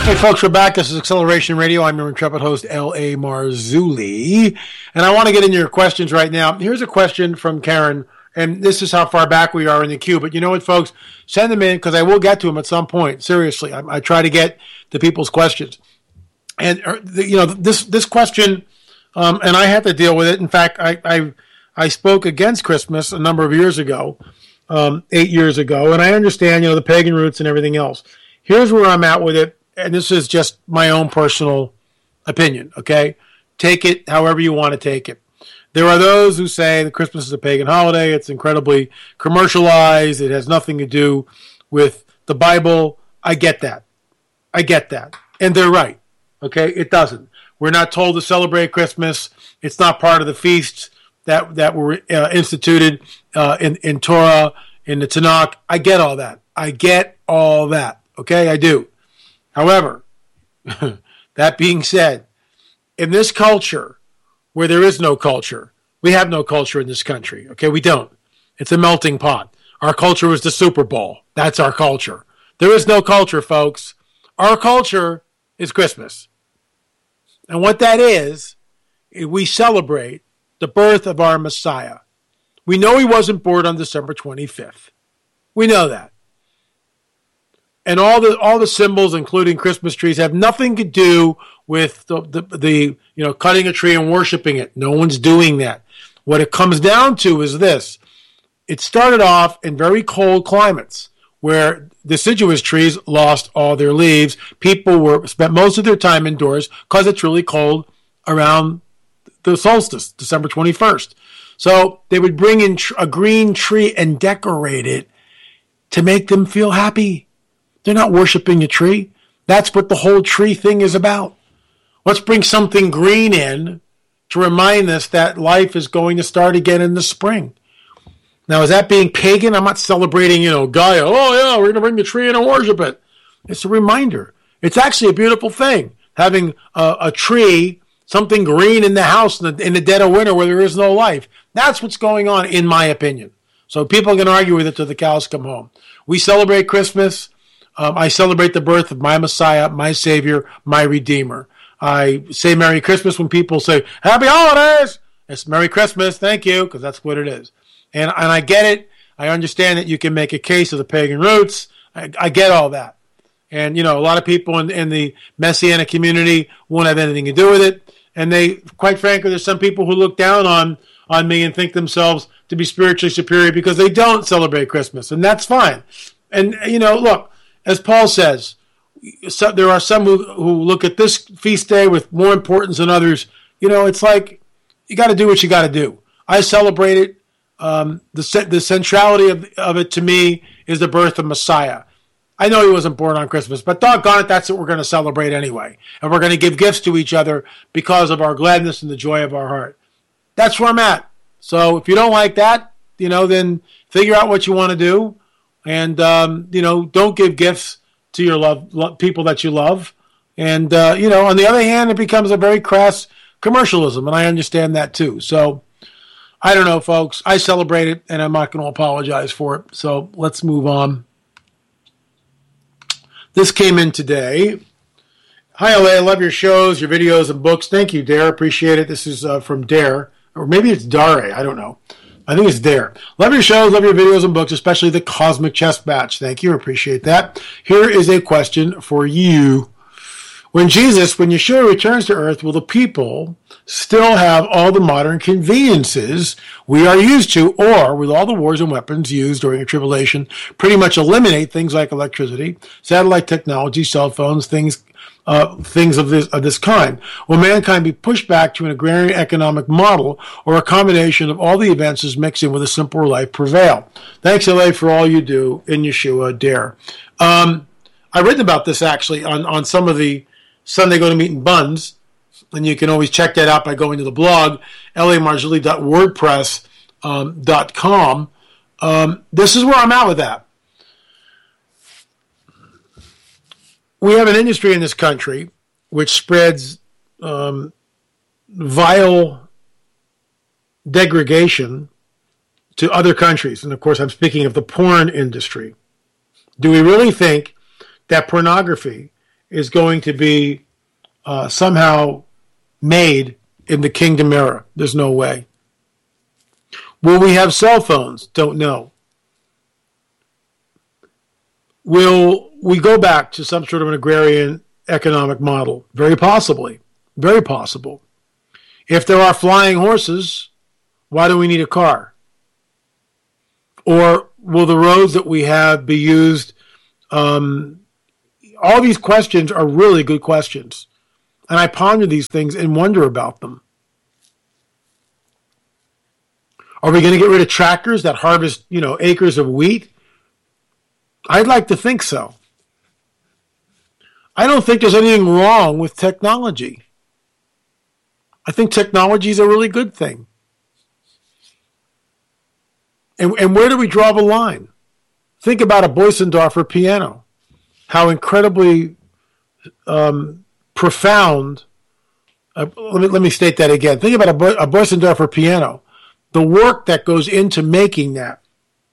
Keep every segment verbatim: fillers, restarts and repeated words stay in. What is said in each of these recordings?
Hey folks, we're back. This is Acceleration Radio. I'm your intrepid host, L A. Marzulli. And I want to get into your questions right now. Here's a question from Karen, and this is how far back we are in the queue. But you know what, folks? Send them in, because I will get to them at some point. Seriously, I, I try to get to people's questions. And, you know, this this question, um, and I had to deal with it. In fact, I, I, I spoke against Christmas a number of years ago, um, eight years ago. And I understand, you know, the pagan roots and everything else. Here's where I'm at with it. And this is just my own personal opinion, okay? Take it however you want to take it. There are those who say that Christmas is a pagan holiday. It's incredibly commercialized. It has nothing to do with the Bible. I get that. I get that. And they're right, okay? It doesn't. We're not told to celebrate Christmas. It's not part of the feasts that, that were uh, instituted uh, in, in Torah, in the Tanakh. I get all that. I get all that, okay? I do. However, that being said, in this culture where there is no culture, we have no culture in this country, okay? We don't. It's a melting pot. Our culture is the Super Bowl. That's our culture. There is no culture, folks. Our culture is Christmas. And what that is, is we celebrate the birth of our Messiah. We know he wasn't born on December twenty-fifth. We know that. And all the all the symbols, including Christmas trees, have nothing to do with the, the, the you know cutting a tree and worshiping it. No one's doing that. What it comes down to is this. It started off in very cold climates where deciduous trees lost all their leaves. People were spent most of their time indoors because it's really cold around the solstice, December twenty-first. So they would bring in a green tree and decorate it to make them feel happy. They're not worshiping a tree. That's what the whole tree thing is about. Let's bring something green in to remind us that life is going to start again in the spring. Now, is that being pagan? I'm not celebrating, you know, Gaia. Oh, yeah, we're going to bring the tree in and worship it. It's a reminder. It's actually a beautiful thing, having a, a tree, something green in the house in the, in the dead of winter where there is no life. That's what's going on, in my opinion. So people can argue with it till the cows come home. We celebrate Christmas. Um, I celebrate the birth of my Messiah, my Savior, my Redeemer. I say Merry Christmas when people say, Happy Holidays! It's Merry Christmas, thank you, because that's what it is. And and I get it. I understand that you can make a case of the pagan roots. I, I get all that. And, you know, a lot of people in, in the Messianic community won't have anything to do with it. And they, quite frankly, there's some people who look down on, on me and think themselves to be spiritually superior because they don't celebrate Christmas. And that's fine. And, you know, look, as Paul says, so there are some who, who look at this feast day with more importance than others. You know, it's like you got to do what you got to do. I celebrate it. Um, the the centrality of, of it to me is the birth of Messiah. I know he wasn't born on Christmas, but doggone it, that's what we're going to celebrate anyway. And we're going to give gifts to each other because of our gladness and the joy of our heart. That's where I'm at. So if you don't like that, you know, then figure out what you want to do. And, um, you know, don't give gifts to your love, love people that you love. And, uh, you know, on the other hand, it becomes a very crass commercialism, and I understand that too. So I don't know, folks. I celebrate it, and I'm not going to apologize for it. So let's move on. This came in today. Hi, L A. I love your shows, your videos, and books. Thank you, Dare. Appreciate it. This is uh, from Dare. Or maybe it's Dare. I don't know. I think it's Dare. Love your shows, love your videos and books, especially the Cosmic Chess Match. Thank you. Appreciate that. Here is a question for you. When Jesus, when Yeshua returns to earth, will the people still have all the modern conveniences we are used to, or will all the wars and weapons used during a tribulation pretty much eliminate things like electricity, satellite technology, cell phones, things uh, things of this of this kind? Will mankind be pushed back to an agrarian economic model, or a combination of all the advances mixed in with a simpler life prevail? Thanks, L A, for all you do in Yeshua, Dare. Um, I read about this actually on, on some of the Sunday Go to Meeting Buns, and you can always check that out by going to the blog, l a marzulli dot wordpress dot com. Um, this is where I'm at with that. We have an industry in this country which spreads um, vile degradation to other countries. And, of course, I'm speaking of the porn industry. Do we really think that pornography is going to be uh, somehow made in the kingdom era. There's no way. Will we have cell phones? Don't know. Will we go back to some sort of an agrarian economic model? Very possibly. Very possible. If there are flying horses, why do we need a car? Or will the roads that we have be used? Um, all these questions are really good questions. And I ponder these things and wonder about them. Are we going to get rid of tractors that harvest, you know, acres of wheat? I'd like to think so. I don't think there's anything wrong with technology. I think technology is a really good thing. And, and where do we draw the line? Think about a Bösendorfer piano. How incredibly um, profound. Uh, let me, let me state that again. Think about a, Bo- a Bösendorfer piano. The work that goes into making that.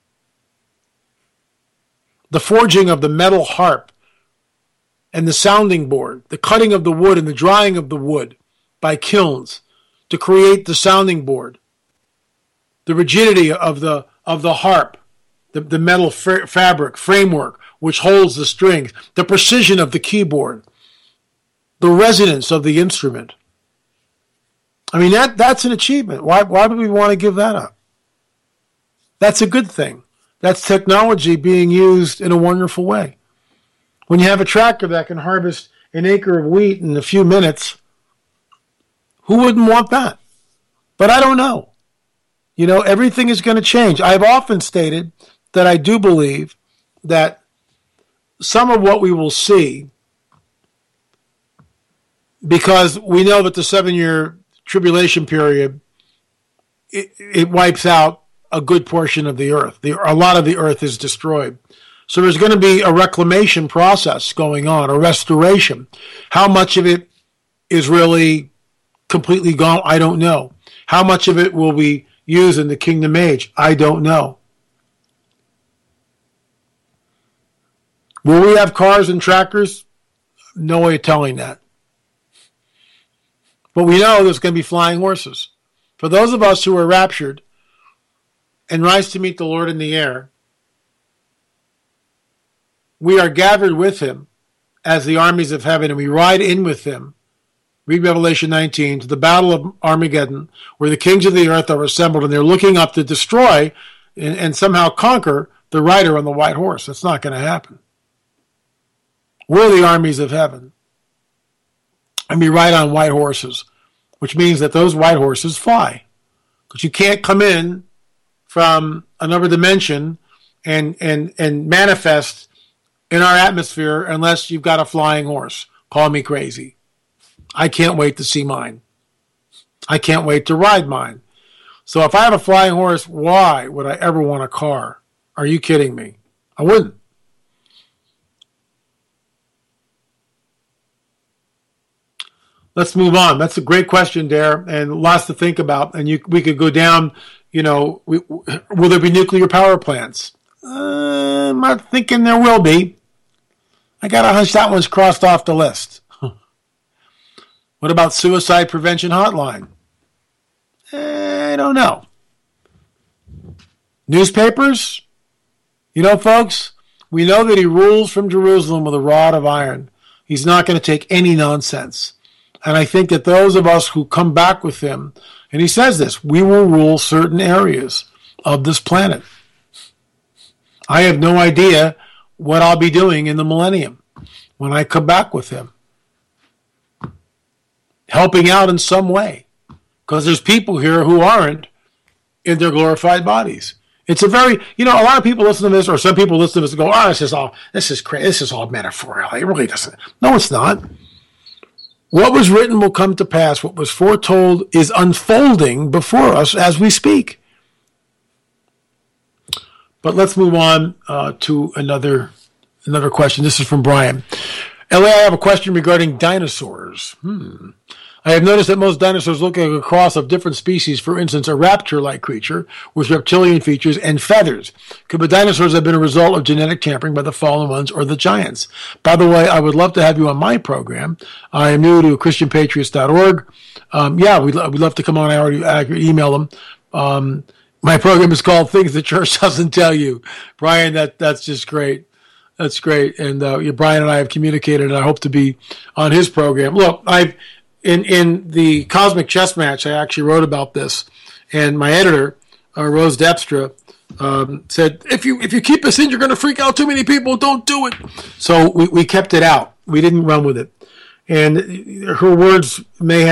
The forging of the metal harp and the sounding board, the cutting of the wood and the drying of the wood by kilns to create the sounding board, the rigidity of the of the harp, the, the metal fa- fabric framework which holds the strings, the precision of the keyboard, the resonance of the instrument. I mean, that that's an achievement. Why why would we want to give that up? That's a good thing. That's technology being used in a wonderful way. When you have a tractor that can harvest an acre of wheat in a few minutes, who wouldn't want that? But I don't know. You know, everything is going to change. I've often stated that I do believe that some of what we will see, because we know that the seven-year tribulation period, it, it wipes out a good portion of the earth. The, a lot of the earth is destroyed. So there's going to be a reclamation process going on, a restoration. How much of it is really completely gone? I don't know. How much of it will be used in the kingdom age? I don't know. Will we have cars and tractors? No way of telling that. But we know there's going to be flying horses. For those of us who are raptured and rise to meet the Lord in the air, we are gathered with him as the armies of heaven, and we ride in with him. Read Revelation nineteen, to the battle of Armageddon, where the kings of the earth are assembled, and they're looking up to destroy and, and somehow conquer the rider on the white horse. That's not going to happen. We're the armies of heaven. And we ride on white horses, which means that those white horses fly. Because you can't come in from another dimension and, and, and manifest in our atmosphere unless you've got a flying horse. Call me crazy. I can't wait to see mine. I can't wait to ride mine. So if I have a flying horse, why would I ever want a car? Are you kidding me? I wouldn't. Let's move on. That's a great question, Dare, and lots to think about. And you, we could go down, you know, we, will there be nuclear power plants? Uh, I'm not thinking there will be. I got a hunch that one's crossed off the list. What about suicide prevention hotline? I don't know. Newspapers? You know, folks, we know that he rules from Jerusalem with a rod of iron. He's not going to take any nonsense. And I think that those of us who come back with him, and he says this, we will rule certain areas of this planet. I have no idea what I'll be doing in the millennium when I come back with him. Helping out in some way. Because there's people here who aren't in their glorified bodies. It's a very, you know, a lot of people listen to this, or some people listen to this and go, oh, this is all, this is crazy. This is all metaphorical. It really doesn't. No, it's not. What was written will come to pass. What was foretold is unfolding before us as we speak. But let's move on uh, to another another question. This is from Brian. L A, I have a question regarding dinosaurs. Hmm. I have noticed that most dinosaurs look like a cross of different species, for instance, a raptor-like creature with reptilian features and feathers. Could the dinosaurs have been a result of genetic tampering by the fallen ones or the giants? By the way, I would love to have you on my program. I am new to Christian Patriots dot org. Um, yeah, we'd, we'd love to come on. I already, I already emailed them. Um, my program is called Things the Church Doesn't Tell You. Brian, that that's just great. That's great. And uh, yeah, Brian and I have communicated, and I hope to be on his program. Look, I've in in the Cosmic Chess Match, I actually wrote about this, and my editor, uh, Rose Depstra, um, said, if you if you keep this in, you're going to freak out too many people. Don't do it. So we, we kept it out. We didn't run with it. And her words may have